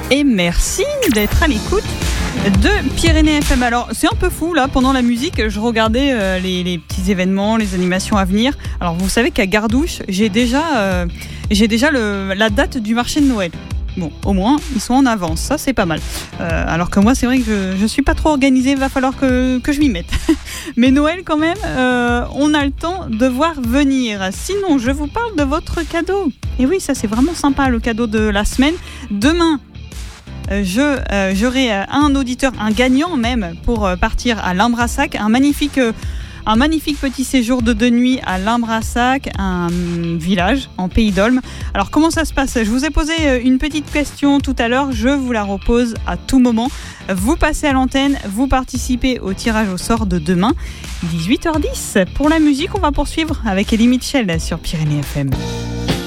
Et merci d'être à l'écoute de Pyrénées FM. Alors c'est un peu fou là, pendant la musique je regardais les petits événements, les animations à venir. Alors vous savez qu'à Gardouche j'ai déjà la date du marché de Noël. Bon, au moins ils sont en avance, ça c'est pas mal. Alors que moi c'est vrai que je suis pas trop organisée, il va falloir que je m'y mette. Mais Noël quand même, on a le temps de voir venir. Sinon je vous parle de votre cadeau. Et oui, ça c'est vraiment sympa, le cadeau de la semaine. Demain j'aurai un auditeur, un gagnant même, pour partir à Limbrassac, un magnifique petit séjour de 2 nuits à Limbrassac, un village en Pays d'Olme. Alors comment ça se passe ? Je vous ai posé une petite question tout à l'heure, je vous la repose à tout moment. Vous passez à l'antenne, vous participez au tirage au sort de demain, 18h10. Pour la musique, on va poursuivre avec Elie Mitchell sur Pyrénées FM.